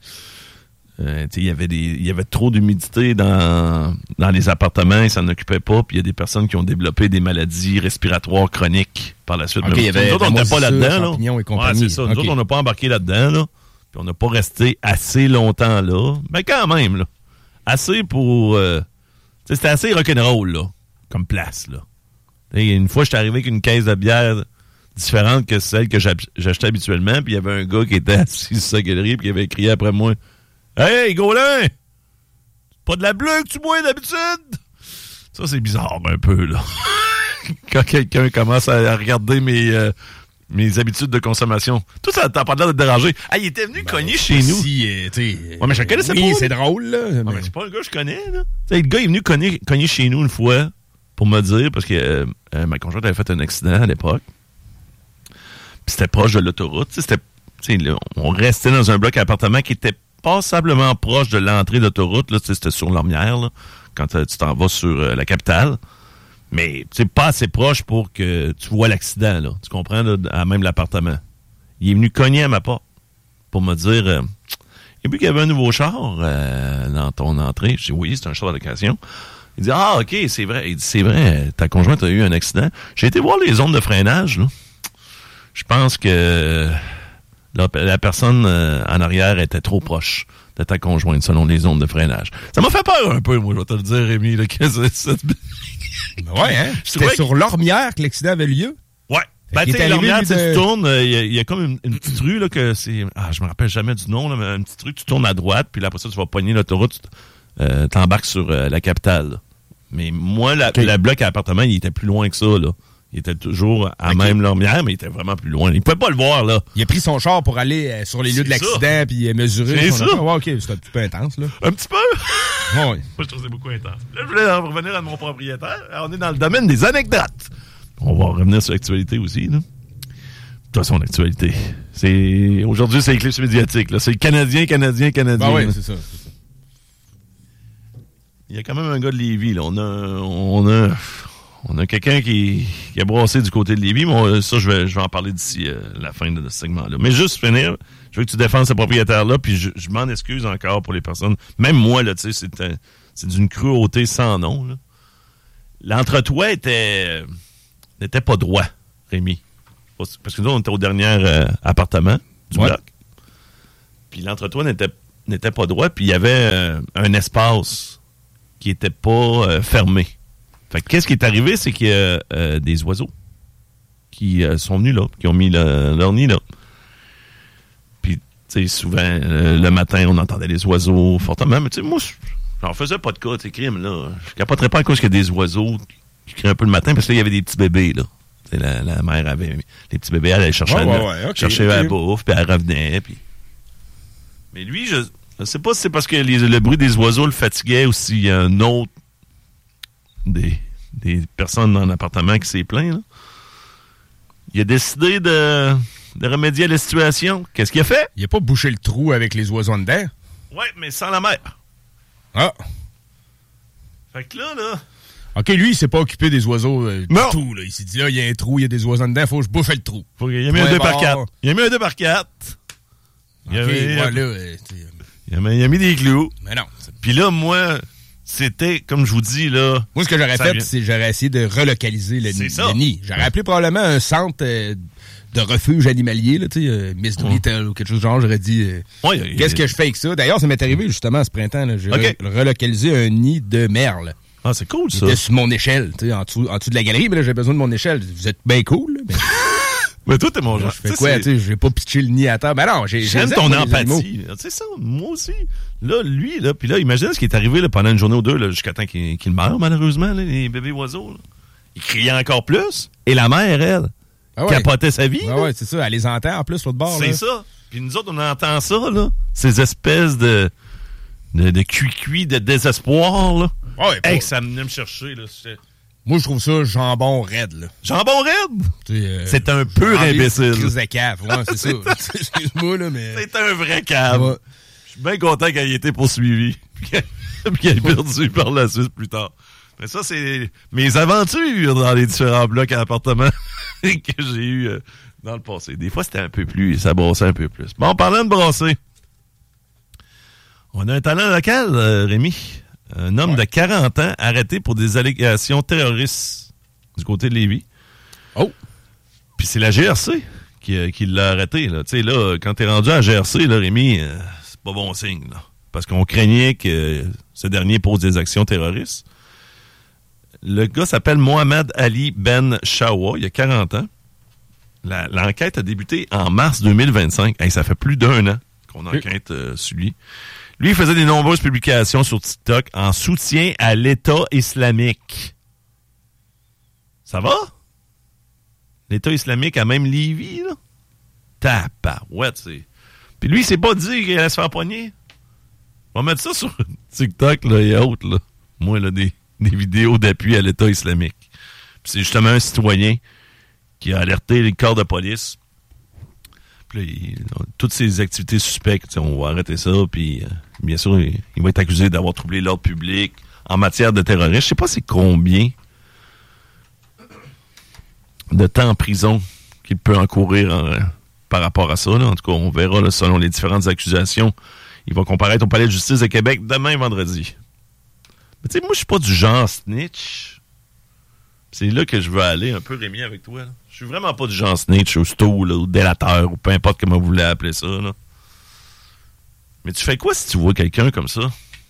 euh, il y avait des, il y avait trop d'humidité dans, dans les appartements, ils s'en occupaient pas, puis il y a des personnes qui ont développé des maladies respiratoires chroniques par la suite. Okay, mais y avait, nous autres, on n'était pas là-dedans. Là. Et compagnie. Ouais, c'est ça. Nous okay. autres, on n'a pas embarqué là-dedans, là, puis on n'a pas resté assez longtemps là. Mais quand même, là. Assez pour... Euh, c'était assez rock'n'roll, là, comme place, là. Et une fois, j'étais arrivé avec une caisse de bière différente que celle que j'achetais habituellement, puis il y avait un gars qui était assis sur sa galerie, puis qui avait crié après moi « Hey, Gaulin! C'est pas de la bleue que tu bois d'habitude? » Ça, c'est bizarre, un peu, là. Quand quelqu'un commence à regarder mes... Euh, mes habitudes de consommation. Tout ça, t'as pas l'air de te déranger. Ah, il était venu ben, cogner chez nous. Si, euh, t'sais, ouais, mais je connaissais oui, pas. c'est drôle, là. Mais... Ah, mais c'est pas un gars que je connais, là. T'sais, le gars est venu cogner, cogner chez nous une fois pour me dire, parce que euh, euh, ma conjointe avait fait un accident à l'époque. Puis c'était proche de l'autoroute. C'était, là, on restait dans un bloc à appartement qui était passablement proche de l'entrée d'autoroute. Là, c'était sur Lormière, là, quand euh, tu t'en vas sur euh, la capitale. Mais c'est pas assez proche pour que tu vois l'accident, là. Tu comprends, là, à même l'appartement. Il est venu cogner à ma porte pour me dire euh, « Et puis qu'il y avait un nouveau char euh, dans ton entrée. » Je dis « Oui, c'est un char d'occasion. » Il dit « Ah, OK, c'est vrai. » Il dit « C'est vrai, ta conjointe a eu un accident. » J'ai été voir les zones de freinage, là. Je pense que la, la personne euh, en arrière était trop proche de ta conjointe, selon les zones de freinage. Ça m'a fait peur un peu, moi, je vais te le dire, Rémi, là, que c'est cette... Ouais, hein? C'était sur que... Lormière que l'accident avait lieu? Ouais. Ben, tu sais, Lormière, de... tu tournes, il y, y a comme une, une petite rue, là, que c'est... Ah, je me rappelle jamais du nom, là, mais une petite rue, tu tournes à droite, puis là, après ça, tu vas pogner l'autoroute, tu euh, t'embarques sur euh, la capitale, là. Mais moi, la, okay. la bloc à appartement, il était plus loin que ça, là. Il était toujours à okay. même Lormière, mais il était vraiment plus loin. Il pouvait pas le voir, là. Il a pris son char pour aller euh, sur les lieux de l'accident, puis euh, mesurer. C'est son ça. Ouais, OK, c'était un petit peu intense, là. Un petit peu? Ouais. Moi, je trouve que c'est beaucoup intense. Là, je voulais en revenir à mon propriétaire. Alors, on est dans le domaine des anecdotes. On va revenir sur l'actualité aussi, là. De toute façon, l'actualité. C'est... Aujourd'hui, c'est l'éclipse médiatique, là. C'est le Canadien, Canadien, Canadien. Ah oui, c'est ça, c'est ça. Il y a quand même un gars de Lévis, là. On a... On a... On a quelqu'un qui, qui a brassé du côté de Lévis, mais ça, je vais, je vais en parler d'ici euh, la fin de ce segment-là. Mais juste finir, je veux que tu défendes ce propriétaire-là, puis je, je m'en excuse encore pour les personnes. Même moi, là, tu sais, c'est, un, c'est d'une cruauté sans nom, là. L'entretoit était... n'était pas droit, Rémi. Parce que nous, on était au dernier euh, appartement du ouais. bloc. Puis l'entretoit n'était, n'était pas droit, puis il y avait euh, un espace qui n'était pas euh, fermé. Fait que qu'est-ce qui est arrivé, c'est qu'il y a euh, des oiseaux qui euh, sont venus là, qui ont mis le, leur nid là. Puis, tu sais, souvent, euh, le matin, on entendait les oiseaux fortement, mais tu sais, moi, j'en faisais pas de cas, tu sais, crime, là. Je capoterais pas à cause qu'il y a des oiseaux qui crient un peu le matin, parce que là, il y avait des petits bébés, là. La, la mère avait les petits bébés, elle allait chercher, ouais, la, ouais, ouais, okay, chercher okay. la bouffe, puis elle revenait. Puis... Mais lui, je ne sais pas si c'est parce que les, le bruit des oiseaux le fatiguait ou s'il y a un autre des, des personnes dans l'appartement qui s'est plaint. Là. Il a décidé de, de remédier à la situation. Qu'est-ce qu'il a fait? Il a pas bouché le trou avec les oiseaux en dedans? Oui, mais sans la mère. Ah! Fait que là, là... OK, lui, il s'est pas occupé des oiseaux euh, du non. tout. Là. Il s'est dit, là, il y a un trou, il y a des oiseaux en dedans, faut que je bouffe le trou. Faut qu'il a mis un deux par quatre. Il a mis un deux par quatre. OK, il a, mis, ouais, là... Euh, il, a mis, il a mis des clous. Mais non. Puis là, moi, c'était, comme je vous dis, là... Moi, ce que j'aurais fait, vient... c'est j'aurais essayé de relocaliser le, c'est ni- ça. le nid. J'aurais appelé probablement un centre euh, de refuge animalier, là, tu sais, euh, Miss Doolittle ou quelque chose de genre. J'aurais dit, euh, ouais, qu'est-ce que je fais avec ça? D'ailleurs, ça m'est arrivé justement ce printemps. Là. J'ai okay. re- relocalisé un nid de merle. Ah, c'est cool, ça. C'était sur mon échelle, tu sais, en dessous, en dessous de la galerie, mais là, j'ai besoin de mon échelle. Vous êtes bien cool, là. Mais, mais toi, t'es mon genre. Je fais quoi, tu sais, j'ai pas pitché le nid à terre. Ben non, j'ai... J'aime j'ai ton moi, empathie. Tu sais ça, moi aussi. Là, lui, là, puis là, imagine ce qui est arrivé là, pendant une journée ou deux, là, jusqu'à temps qu'il, qu'il meure, malheureusement, là, les bébés oiseaux. Là. Il criait encore plus. Et la mère, elle, ah ouais. capotait sa vie. Ah ouais, c'est ça. Elle les entend en plus, l'autre bord. C'est là. ça. Puis nous autres, on entend ça, là. Ces espèces de... de, de cuit-cuit, de désespoir, là. Ouais, hey, pas... ça venait me chercher, là. C'est... Moi, je trouve ça jambon raide, là. Jambon raide? Euh, c'est un pur imbécile. Crise de cave, ouais, c'est, c'est ça. Excuse-moi, là, mais... C'est un vrai cave. Ouais. Je suis bien content qu'il ait été poursuivi. Puis qu'il ait perdu par la suite plus tard. Mais ça, c'est mes aventures dans les différents blocs à appartements que j'ai eu euh, dans le passé. Des fois, c'était un peu plus, ça brassait un peu plus. Bon, parlant de brasser, on a un talent local, euh, Rémi. Un homme ouais. de quarante ans arrêté pour des allégations terroristes du côté de Lévis. Oh! Puis c'est la G R C qui, qui l'a arrêté. Là. Tu sais, là, quand t'es rendu à la G R C, là, Rémi, euh, c'est pas bon signe. Là, parce qu'on craignait que ce dernier pose des actions terroristes. Le gars s'appelle Mohamed Ali Ben Shawa, il a quarante ans. La, l'enquête a débuté en mars deux mille vingt-cinq. Hey, ça fait plus d'un an qu'on enquête euh, sur lui. Lui, il faisait des nombreuses publications sur TikTok en soutien à l'État islamique. Ça va? L'État islamique a même Lévis, là? Tabarouette, c'est... Puis lui, il s'est pas dit qu'il allait se faire pogner. On va mettre ça sur TikTok, là, et autres, là. Moi, là, des, des vidéos d'appui à l'État islamique. Puis c'est justement un citoyen qui a alerté les corps de police. Puis là, il, toutes ces activités suspectes, on va arrêter ça, puis euh, bien sûr, il, il va être accusé d'avoir troublé l'ordre public en matière de terrorisme. Je sais pas c'est combien de temps en prison qu'il peut encourir en, par rapport à ça. Là. En tout cas, on verra là, selon les différentes accusations. Il va comparaître au palais de justice de Québec demain vendredi. Mais tu sais, moi, je suis pas du genre snitch. C'est là que je veux aller un peu, Rémi, avec toi. Là. Je suis vraiment pas du genre snitch ou sto, là, ou délateur, ou peu importe comment vous voulez appeler ça. Là. Mais tu fais quoi si tu vois quelqu'un comme ça?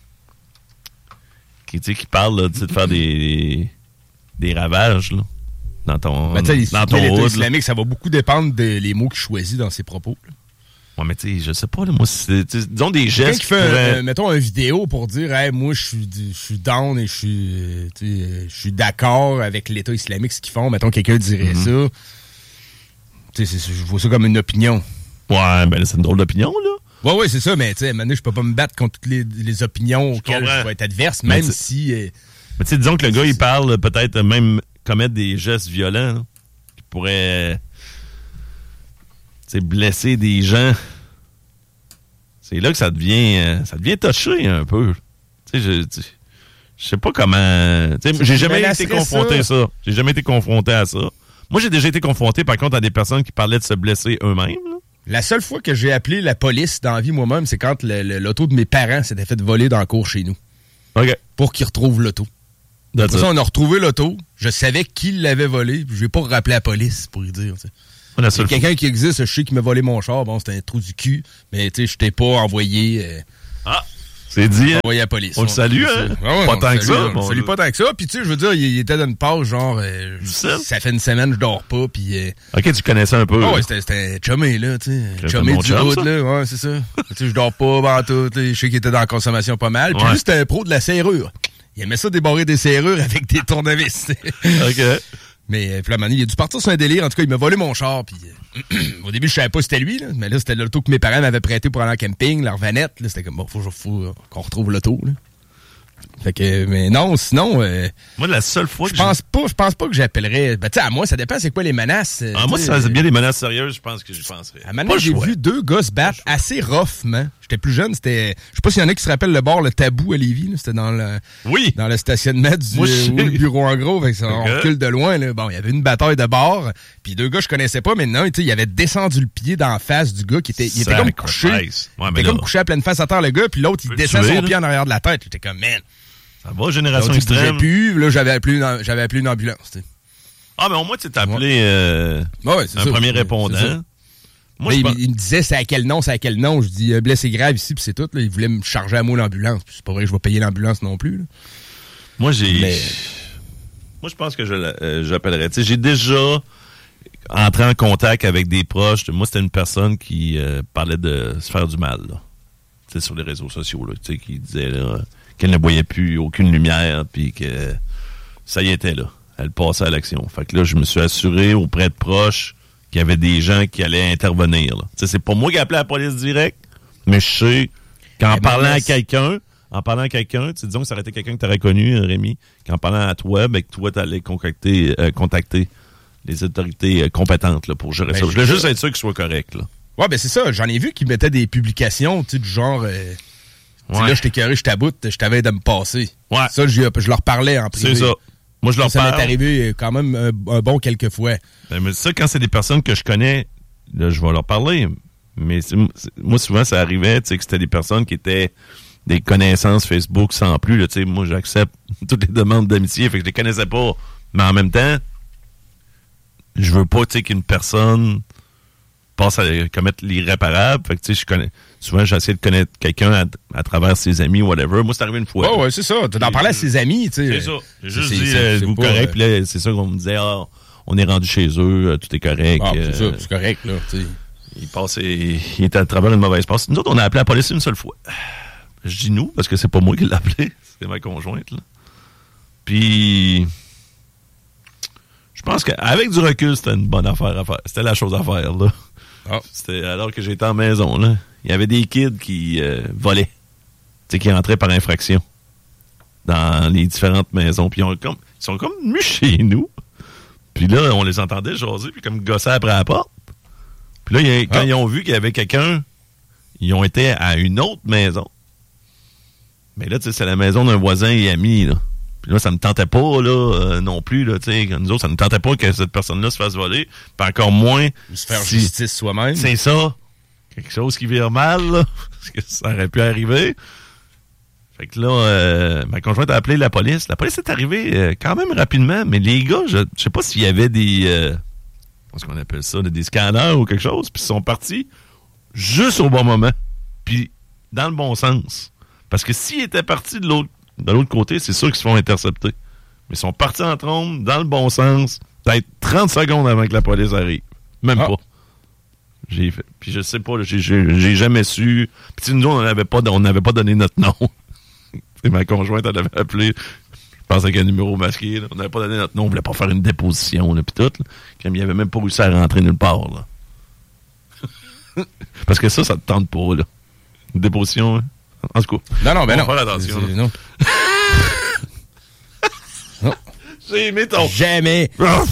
Qui, tu sais, qui parle là, de faire des, des ravages là, dans ton, ben, dans ton l'État hood, islamique, ça va beaucoup dépendre des mots qu'il choisit dans ses propos. Là. Ouais, mais tu sais, je sais pas, là, moi, c'est, disons des gestes qui fait, pourraient... euh, mettons, une vidéo pour dire, hey, moi, je suis, je suis down et je suis, je suis d'accord avec l'État islamique, ce qu'ils font. Mettons, quelqu'un dirait mm-hmm. ça. Tu sais, je vois ça comme une opinion. Ouais, ben, c'est une drôle d'opinion, là. Ouais, ouais, c'est ça, mais tu sais, maintenant, je peux pas me battre contre toutes les, les opinions je auxquelles comprends. Je vais être adverse, même mais si. Euh, mais tu sais, disons que le gars, il parle peut-être même commettre des gestes violents, là, qui pourraient. C'est blesser des gens. C'est là que ça devient euh, ça devient touché un peu. Tu sais, je, tu, je sais pas comment. Tu sais, j'ai jamais été confronté à ça. J'ai jamais été confronté à ça. Moi, j'ai déjà été confronté, par contre, à des personnes qui parlaient de se blesser eux-mêmes. Là. La seule fois que j'ai appelé la police dans la vie moi-même, c'est quand le, le, l'auto de mes parents s'était fait voler dans la cour chez nous. OK. Pour qu'ils retrouvent l'auto. De toute façon, on a retrouvé l'auto. Je savais qui l'avait volé. Je vais pas rappeler la police pour y dire. Il y a quelqu'un qui existe, je sais qui m'a volé mon char. Bon, c'était un trou du cul. Mais tu sais, je t'ai pas envoyé... Euh, ah! C'est dit, hein? Envoyé à la police. On le salue, hein? Ah ouais, pas tant que ça. On le salue pas tant que ça. Puis tu sais, je veux dire, il, il était dans une pause, genre... Euh, ça fait une semaine, je dors pas, puis... Euh, OK, tu connaissais un peu. Ah ouais, c'était, c'était chumé, là, tu sais. Chumé du route, là. Ouais, c'est ça. Tu sais, je dors pas, ben tout. Je sais qu'il était dans la consommation pas mal. Puis ouais. lui, c'était un pro de la serrure. Il aimait ça débarrer des serrures avec des tournevis. OK. Mais puis là, il a dû partir sur un délire. En tout cas, il m'a volé mon char. Puis euh, au début, je savais pas si c'était lui. Là, mais là, c'était l'auto que mes parents m'avaient prêté pour aller en camping, leur vanette. Là, c'était comme, bon, faut, faut, faut qu'on retrouve l'auto. Là. Fait que, mais non, sinon... Euh, moi, la seule fois que je pense pas, je pense pas que j'appellerais... Ben, tu sais, à moi, ça dépend c'est quoi les menaces. Ah, moi, si ça faisait bien des menaces sérieuses, je pense que j'y penserais. À Manon, j'ai vu deux gars se battre assez roughement. J'étais plus jeune, c'était... Je sais pas s'il y en a qui se rappellent le bar Le Tabou à Lévis, là. C'était dans le... Oui! Dans le stationnement du moi, euh, le bureau en gros. Fait que ça, on okay. recule de loin, là. Bon, il y avait une bataille de bar. Puis deux gars, je connaissais pas, mais non, tu sais, il avait descendu le pied d'en face du gars qui était... Il était comme couché. Ouais, il était là, comme couché à pleine face à terre, le gars, puis l'autre, il descend son là. pied en arrière de la tête. J'étais comme, man... Ça va, génération extrême. Plus, là, j'avais appelé une, j'avais appelé une ambulance. T'sais. Ah, mais au moins, tu t'es appelé euh, ouais, ouais, un ça, premier répondant. Moi, il, il me disait c'est à quel nom, c'est à quel nom. Je dis euh, blessé grave ici, puis c'est tout. Là. Il voulait me charger à moi l'ambulance. Puis c'est pas vrai que je vais payer l'ambulance non plus. Là. Moi, j'ai. Mais... Moi, je pense que je euh, j'appellerais. Tu sais, j'ai déjà entré en contact avec des proches. Moi, c'était une personne qui euh, parlait de se faire du mal, là. Tu sais, sur les réseaux sociaux, là. Tu sais, qui disait, là, qu'elle ne voyait plus aucune lumière, puis que ça y était là. Elle passait à l'action. Fait que là, je me suis assuré auprès de proches qu'il y avait des gens qui allaient intervenir. Là. C'est pas moi qui ai appelé la police direct, mais je sais qu'en mais parlant à quelqu'un, en parlant à quelqu'un, disons que ça aurait été quelqu'un que tu aurais connu, Rémi, qu'en parlant à toi, ben, que toi, tu allais contacter, euh, contacter les autorités euh, compétentes là, pour gérer ben, ça. Je voulais juste être sûr qu'il soit correct. Là. Ouais, ben c'est ça. J'en ai vu qui mettaient des publications du genre... Euh... Ouais. Là, je t'ai carré, je t'aboute, je t'avais de me passer. Ouais. Ça, je, je leur parlais en privé. C'est ça. Moi, je leur ça parle. Ça m'est arrivé quand même un, un bon quelques fois. Ben, mais ça, quand c'est des personnes que je connais, là, je vais leur parler. Mais c'est, c'est, moi, souvent, ça arrivait, tu sais, que c'était des personnes qui étaient des connaissances Facebook sans plus. Là, tu sais, moi, j'accepte toutes les demandes d'amitié, fait que je les connaissais pas. Mais en même temps, je veux pas, tu sais, qu'une personne passe à commettre l'irréparable. Fait que, tu sais, je connais. Souvent, j'essaie de connaître quelqu'un à, à travers ses amis, whatever. Moi, c'est arrivé une fois. Oh, ouais, c'est ça. Tu d'en parler à ses amis, tu sais. C'est ça. J'ai juste c'est, dit, c'est, euh, c'est vous pas, correct. Euh... Puis là, c'est ça qu'on me disait, ah, on est rendu chez eux, tout est correct. Ah, euh, c'est ça, c'est correct, là, tu sais. Il passait, il était à travers une mauvaise passe. Nous autres, on a appelé la police une seule fois. Je dis nous, parce que c'est pas moi qui l'ai appelé. C'était ma conjointe, là. Puis, je pense qu'avec du recul, c'était une bonne affaire à faire. C'était la chose à faire, là. Ah. C'était alors que j'étais en maison, là. Il y avait des kids qui euh, volaient. Tu sais, qui rentraient par infraction dans les différentes maisons. Puis ils, ont comme, ils sont comme venus chez nous. Puis là, on les entendait jaser, puis comme gosser après la porte. Puis là, il, quand ah. ils ont vu qu'il y avait quelqu'un, ils ont été à une autre maison. Mais là, tu sais, c'est la maison d'un voisin et ami, là. Puis là, ça me tentait pas, là, euh, non plus, là, tu sais. Nous autres, ça ne tentait pas que cette personne-là se fasse voler. Puis encore moins... Se faire si, justice soi-même. C'est ça. Quelque chose qui vire mal, là. Parce que ça aurait pu arriver. Fait que là, euh, ma conjointe a appelé la police. La police est arrivée euh, quand même rapidement. Mais les gars, je, je sais pas s'il y avait des... Euh, comment qu'on appelle ça? Des scanners ou quelque chose. Puis ils sont partis juste au bon moment. Puis dans le bon sens. Parce que s'ils étaient partis de l'autre de l'autre côté, c'est sûr qu'ils se font intercepter. Mais ils sont partis en trombe, dans le bon sens, peut-être trente secondes avant que la police arrive. Même ah. pas. J'ai fait. Puis je sais pas, là, j'ai, j'ai, j'ai jamais su. Puis nous, on n'avait pas, on n'avait pas donné notre nom. Et ma conjointe, elle avait appelé, je pense avec un numéro masqué, là. On n'avait pas donné notre nom, on voulait pas faire une déposition, là, puis tout. Là. Comme il n'y avait même pas réussi à rentrer nulle part, là. Parce que ça, ça te tente pas, là. Une déposition, hein. En tout cas. Non, non, ben non. Faire attention. C'est, c'est, non. non. J'ai aimé ton... Jamais.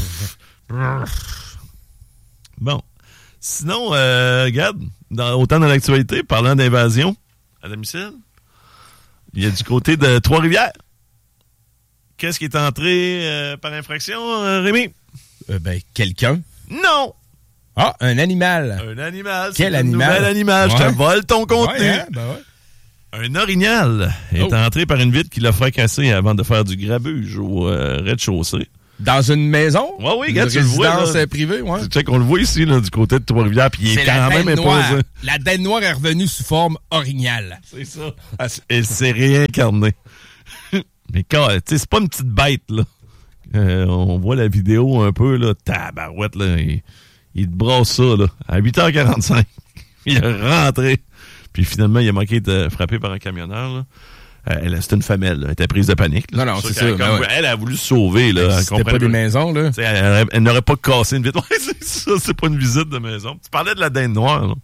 Bon. Sinon, euh, regarde, dans, autant dans l'actualité, parlant d'invasion à domicile, il y a du côté de Trois-Rivières. Qu'est-ce qui est entré euh, par infraction, euh, Rémi? Euh, ben, quelqu'un. Non! Ah, un animal. Un animal. Quel c'est animal? Un nouvel animal. Ouais. Je te vole ton contenu. Ouais, hein? Ben ouais. Un orignal est Oh. entré par une vitre qui l'a fracassé avant de faire du grabuge au euh, rez-de-chaussée. Dans une maison? Ouais, oui, une regarde, tu le vois, résidence là. euh, privée, ouais. Tu sais qu'on le voit ici, là, du côté de Trois-Rivières, puis il est, C'est quand la même dinde noire. imposé. La dinde noire est revenue sous forme orignale. C'est ça. Elle s'est réincarnée. Mais quand, tu sais, c'est pas une petite bête, là. Euh, on voit la vidéo un peu, là, tabarouette, là. Il, il te brasse ça, là. À huit heures quarante-cinq, il est rentré. Puis finalement, il a manqué de frapper par un camionneur, là. Euh, elle, c'était une femelle, là. Elle était prise de panique. Là. Non, non, Pour c'est qu'elle- ça, comme- ben ouais. Elle a voulu se sauver, là. Elle C'était comprenait pas des pas. maisons, là. Tu sais, Elle, elle- elle n'aurait pas cassé une vitre. Ouais, c'est ça, c'est pas une visite de maison. Tu parlais de la dinde noire, là.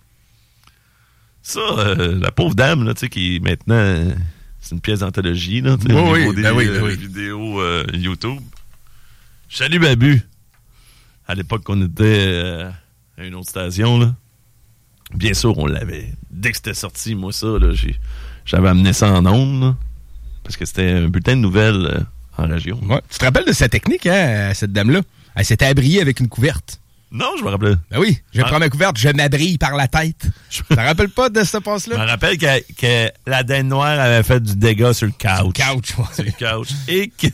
Ça, euh, la pauvre dame, là, tu sais, qui maintenant, euh, c'est une pièce d'anthologie, là, tu sais, Oui, au oui, niveau des ben oui, euh, ben oui. vidéos euh, YouTube. Salut, Babu. À l'époque qu'on était euh, à une autre station, là. Bien sûr, on l'avait. Dès que c'était sorti, moi, ça, là, j'ai, j'avais amené ça en ondes, là, parce que c'était un bulletin de nouvelles euh, en région. Ouais. Tu te rappelles de sa technique, hein, cette dame-là? Elle s'était abriée avec une couverte. Non, je me rappelais. Ben oui, je Ah. prends ma couverte, je m'abrille par la tête. Tu te rappelles pas de ce Je me passe-là? rappelle que, que la dinde noire avait fait du dégât sur le couch. Couch, ouais. Sur le couch. Et que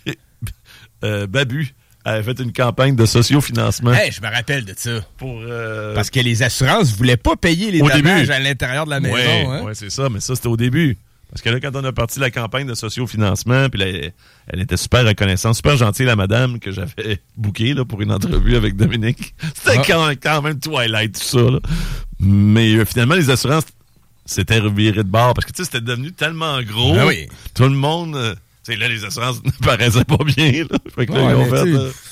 euh, Babu avait fait une campagne de sociofinancement Hey, je me rappelle de ça. pour... euh, Parce que les assurances voulaient pas payer les Au dommages début. à l'intérieur de la maison. ouais, hein? ouais, c'est ça, mais ça, c'était au début. Parce que là, quand on a parti la campagne de sociofinancement, puis là, elle, elle était super reconnaissante, super gentille, la madame que j'avais bookée là, pour une entrevue avec Dominique. C'était Ah. quand, quand même Twilight, tout ça. Là. Mais euh, finalement, les assurances s'étaient revirées de bord parce que tu sais, c'était devenu tellement gros. Ben oui. Tout le monde... euh, tu sais, là, les assurances ne paraissaient pas bien. Là. Fait que là, Ouais, ils ont mais fait... tu sais, euh,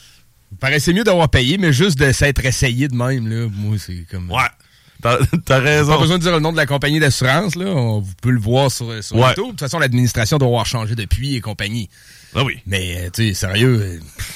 Il paraissait mieux d'avoir payé, mais juste de s'être essayé de même, là. Moi, c'est comme... ouais, t'as, t'as raison. Pas besoin de dire le nom de la compagnie d'assurance, là. On vous pouvez le voir sur, sur Ouais. YouTube. De toute façon, l'administration doit avoir changé depuis et compagnie. Ah oui. Mais, euh, tu sais, sérieux, euh,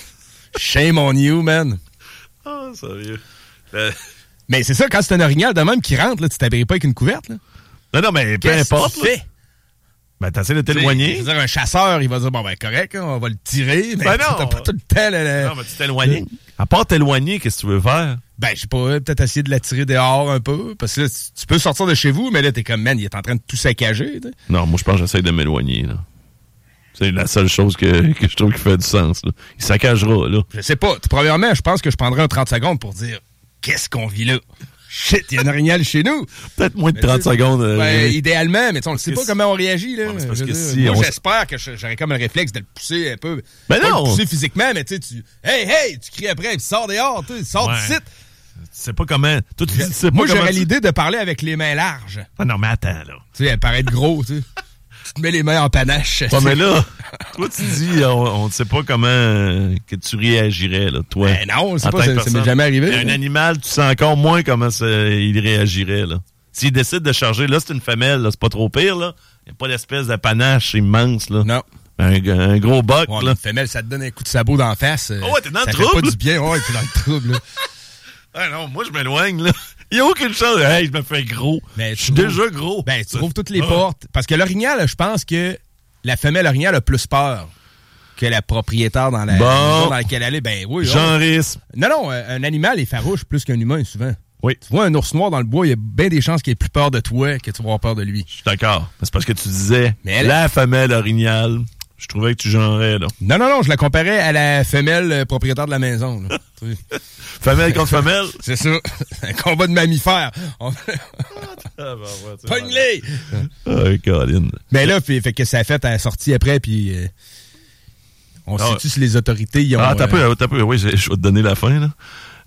shame on you, man. Ah, sérieux. Euh, Mais c'est ça, quand c'est un orignal de même qui rentre, là, tu t'abrires pas avec une couverte, là. non, non, mais peu Qu'est-ce importe. que tu là. fais? Ben, t'essaies de Je t'éloigner. veux dire, un chasseur, il va dire, bon, ben, correct, hein, on va le tirer, mais Ben tu sais, non. t'as pas tout le temps, là, là. Non, mais tu t'éloignes. À part t'éloigner, qu'est-ce que tu veux faire? Ben, je sais pas, peut-être essayer de la tirer dehors un peu, parce que là, tu- tu peux sortir de chez vous, mais là, t'es comme, man, il est en train de tout saccager, tu sais. Non, moi, je pense que j'essaie de m'éloigner, là. C'est la seule chose que, que je trouve qui fait du sens, là. Il saccagera, là. Je sais pas. Premièrement, je pense que je prendrais un trente secondes pour dire, qu'est-ce qu'on vit là? Shit, il y a un orignal chez nous. Peut-être moins de Mais trente tu sais, secondes. euh, Ben, idéalement, mais tu sais, on ne sait que pas si- comment on réagit, là. Ouais, mais c'est parce Je que veux dire, si moi, on- j'espère que je- j'aurais comme le réflexe de le pousser un peu. Ben Pas non! le pousser physiquement, mais tu sais, tu, hey, hey, tu cries après, puis sors dehors, tu sais, sors Ouais. du site. Tu sais pas comment. Toi, tu dis, tu sais pas Moi, comment j'aurais tu- l'idée de parler avec les mains larges. Ah non, mais attends, là. Tu sais, elle paraît être gros, tu sais. Tu te mets les mains en panache. Ouais, mais là, toi, tu dis, on ne sait pas comment euh, que tu réagirais, là, toi. Ben non, c'est en pas, tant que ça, ça personne. m'est jamais arrivé. Mais un là. animal, tu sais encore moins comment ça, il réagirait, là. S'il décide de charger, là, c'est une femelle, là, c'est pas trop pire, là. Il n'y a pas d'espèce de panache immense, là. Non. Un, un gros boc, Ouais, là. une femelle, ça te donne un coup de sabot dans la face. euh, Oh ouais, t'es dans le ça trouble. fait pas du bien. Ouais, t'es dans le trouble, là. Ah non, moi, je m'éloigne, là. Il n'y a aucune chance. Hey, je me fais gros. Mais Je tu suis trouves- déjà gros. Ben, tu trouves toutes les Ah. portes. Parce que l'orignal, je pense que la femelle orignal a plus peur que la propriétaire dans la Bon. maison dans laquelle elle est. Ben oui. J'en ouais. risque. Non, non, un animal est farouche plus qu'un humain, souvent. Oui. Tu vois un ours noir dans le bois, il y a bien des chances qu'il ait plus peur de toi que tu vas avoir peur de lui. Je suis d'accord. C'est parce que tu disais, Mais elle- la femelle orignale, je trouvais que tu genrais, là. Non, non, non, je la comparais à la femelle euh, propriétaire de la maison. là. Tu sais. Femelle contre femelle. C'est ça. Un combat de mammifères. On... Ah, ben, ouais, c'est Pogne-les! Ah, Colin. Mais là, fait, fait que ça a fait à la sortie après, puis euh, on Ah, sait-tu si les autorités y ont... Ah, t'as euh, peu, t'as peu. Oui, je je vais te donner la fin, là.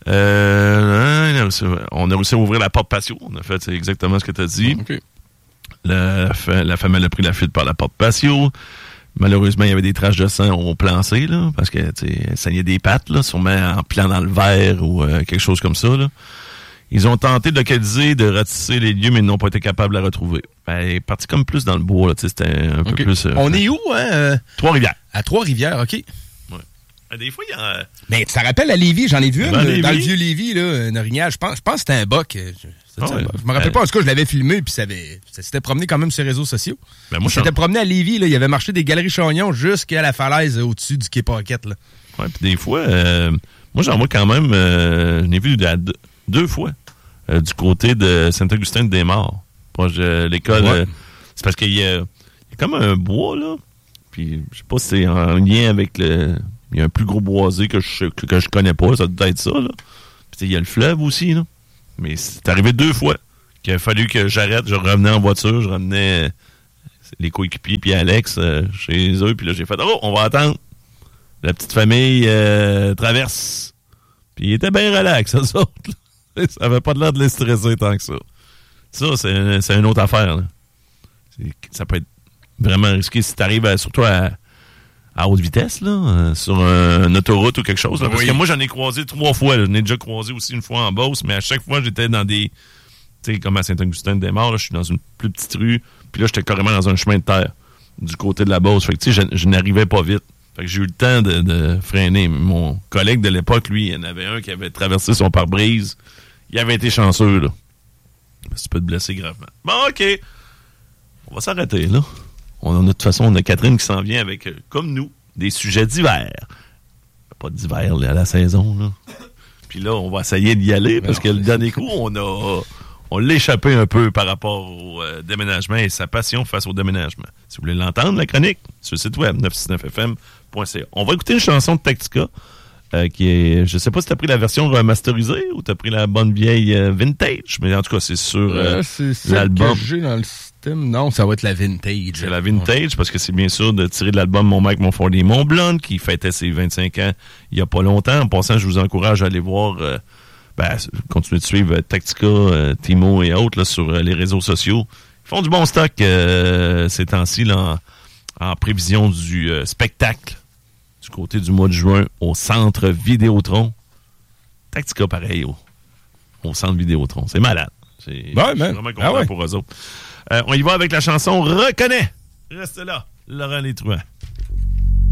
Euh, on a réussi à ouvrir la porte patio. On a fait c'est exactement ce que tu as dit. OK. La, fa- la femelle a pris la fuite par la porte patio. Malheureusement, il y avait des traces de sang au plancher, là, parce que, tu sais, elle saignait des pattes, là, sûrement en pliant dans le verre ou euh, quelque chose comme ça, là. Ils ont tenté de localiser, de ratisser les lieux, mais ils n'ont pas été capables de la retrouver. Ben, elle est partie comme plus dans le bois, là, tu sais, c'était un peu OK. plus... euh, On est où, hein? euh, Trois-Rivières. à Trois-Rivières, OK. Ouais. Des fois, il y a... Mais ça rappelle à Lévis, j'en ai vu une, Dans euh, Lévis? dans le vieux Lévis, là, un orignal. Je pense, je pense que c'était un boc. euh, Je, c'était Ah un ouais. boc. Je me rappelle Euh, pas, en tout cas, je l'avais filmé, puis ça, avait, ça s'était promené quand même sur les réseaux sociaux. Ben, moi, Il je s'était promené à Lévis, là, il avait marché des galeries Chagnon jusqu'à la falaise euh, au-dessus du quai Paquette, là. Ouais, puis des fois, euh, moi, j'en vois quand même, euh, je l'ai vu à deux, deux fois, euh, du côté de Saint-Augustin-de-Desmaures, proche de l'école Ouais. euh, C'est parce qu'il y a, il y a comme un bois, là. Puis, je sais pas si c'est en lien avec le... Il y a un plus gros boisé que je, que, que je connais pas. Ça doit être ça, là. Puis, il y a le fleuve aussi, là. Mais c'est arrivé deux fois qu'il a fallu que j'arrête. Je revenais en voiture. Je ramenais les coéquipiers puis Alex euh, chez eux. Puis là, j'ai fait « Oh, on va attendre. » La petite famille euh, traverse. Puis, il était bien relax, ça, ça. Ça avait pas de l'air de les stresser tant que ça. Ça, c'est, c'est une autre affaire, là. C'est, ça peut être vraiment risqué si tu arrives surtout à, à haute vitesse, là, euh, sur un, une autoroute ou quelque chose. Là, oui. Parce que moi, j'en ai croisé trois fois. Là. J'en ai déjà croisé aussi une fois en Beauce, mais à chaque fois, j'étais dans des... Tu sais, comme à Saint-Augustin-des-Maures, je suis dans une plus petite rue, puis là, j'étais carrément dans un chemin de terre du côté de la Beauce. Fait que, tu sais, je, je n'arrivais pas vite. Fait que j'ai eu le temps de, de freiner. Mon collègue de l'époque, lui, il y en avait un qui avait traversé son pare-brise. Il avait été chanceux, là. Parce que tu peux te blesser gravement. Bon, OK. On va s'arrêter, là. On a, de toute façon, on a Catherine qui s'en vient avec, comme nous, des sujets d'hiver. Pas d'hiver, là, à la saison, là. Puis là, on va essayer d'y aller, parce non, que le dernier coup, on a... On l'a échappé un peu par rapport au euh, déménagement et sa passion face au déménagement. Si vous voulez l'entendre, la chronique, sur le site web neuf cent soixante-neuf F M point C A. On va écouter une chanson de Tactica euh, qui est... Je sais pas si t'as pris la version remasterisée ou t'as pris la bonne vieille euh, vintage, mais en tout cas, c'est sur euh, euh, c'est l'album. Que j'ai dans le système. Non, ça va être la vintage. C'est la vintage, parce que c'est bien sûr de tirer de l'album Mon Mike, Mon Forty, Mon Blonde, qui fêtait ses vingt-cinq ans il y a pas longtemps. En passant, je vous encourage à aller voir... Euh, Ben, continuez de suivre euh, Tactica, euh, Timo et autres là, sur euh, les réseaux sociaux. Ils font du bon stock euh, ces temps-ci là, en, en prévision du euh, spectacle du côté du mois de juin au Centre Vidéotron. Tactica, pareil, au, au Centre Vidéotron. C'est malade. C'est, ouais, je suis man. vraiment content ah ouais. pour eux autres. Euh, on y va avec la chanson « Reconnais ». Reste là, Laurent Létruant.